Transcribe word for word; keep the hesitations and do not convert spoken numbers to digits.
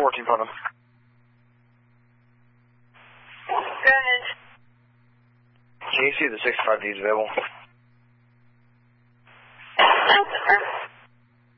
fourteen Putnam. Go ahead. Can you see the six five D is available?